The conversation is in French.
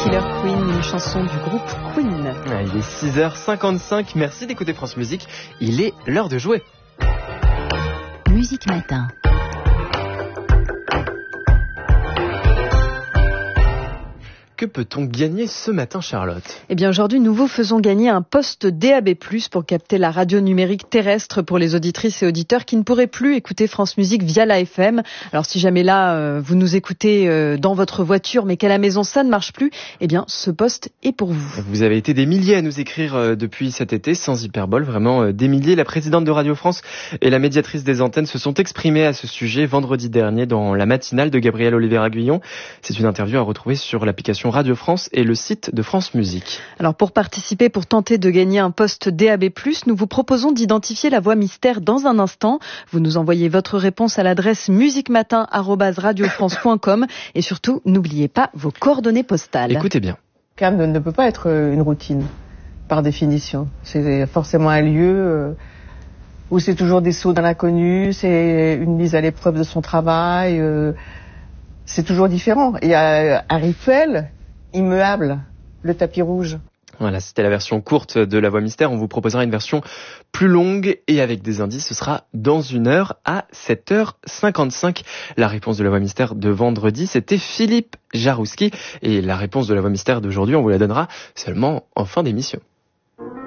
Killer Queen, une chanson du groupe Queen. Il est 6h55, merci d'écouter France Musique, il est l'heure de jouer. Musique Matin. Que peut-on gagner ce matin, Charlotte ? Eh bien, aujourd'hui, nous vous faisons gagner un poste DAB+, pour capter la radio numérique terrestre pour les auditrices et auditeurs qui ne pourraient plus écouter France Musique via la FM. Alors, si jamais là, vous nous écoutez dans votre voiture, mais qu'à la maison, ça ne marche plus, eh bien, ce poste est pour vous. Vous avez été des milliers à nous écrire depuis cet été, sans hyperbole, vraiment des milliers. La présidente de Radio France et la médiatrice des antennes se sont exprimées à ce sujet vendredi dernier dans la matinale de Gabriel Oliveira-Guyon. C'est une interview à retrouver sur l'application Radio France et le site de France Musique. Alors pour participer, pour tenter de gagner un poste DAB+, nous vous proposons d'identifier la voix mystère dans un instant. Vous nous envoyez votre réponse à l'adresse musiquematin@radiofrance.com et surtout, n'oubliez pas vos coordonnées postales. Écoutez bien. Cannes ne peut pas être une routine, par définition. C'est forcément un lieu où c'est toujours des sauts dans l'inconnu, c'est une mise à l'épreuve de son travail, c'est toujours différent. Il y a un rituel immuable, le tapis rouge. Voilà, c'était la version courte de la voix mystère. On vous proposera une version plus longue et avec des indices. Ce sera dans 1 heure à 7h55. La réponse de la voix mystère de vendredi, c'était Philippe Jarouski. Et la réponse de la voix mystère d'aujourd'hui, on vous la donnera seulement en fin d'émission.